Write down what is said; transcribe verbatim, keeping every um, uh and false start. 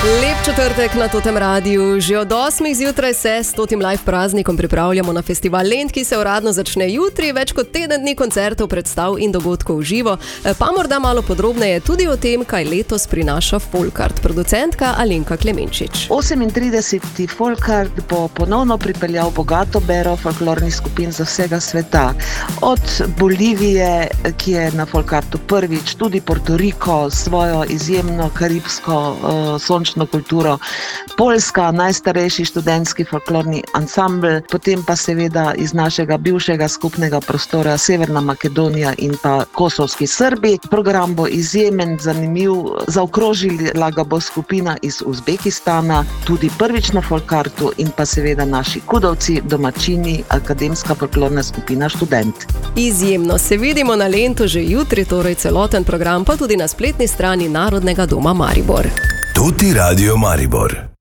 Lep četrtek na Totem Radiu. Že od osmih zjutraj se s Totim live praznikom pripravljamo na festival Lent, ki se uradno začne jutri. Več kot teden dni koncertov, predstav in dogodkov v živo. Pa morda malo podrobneje tudi o tem, kaj letos prinaša Folkart. Producentka Alenka Klemenčič. osemintrideseti Folkart bo ponovno pripeljal bogato bero folklornih skupin za vsega sveta. Od Bolivije, ki je na Folkartu prvič, tudi Porto Riko, svojo izjemno karibsko uh, sončno kulturo, Poljska, najstarejši študentski folklorni ansambel, potem pa seveda iz našega bivšega skupnega prostora Severna Makedonija in pa kosovski Srbi. Program bo izjemen, zanimiv, zaokrožila ga bo skupina iz Uzbekistana, tudi prvič na Folkartu, in pa seveda naši Kudovci, domačini, akademska folklorna skupina Študent. Izjemno, se vidimo na Lentu že jutri, torej celoten program pa tudi na spletni strani Narodnega doma Maribor. Toti Radio Maribor.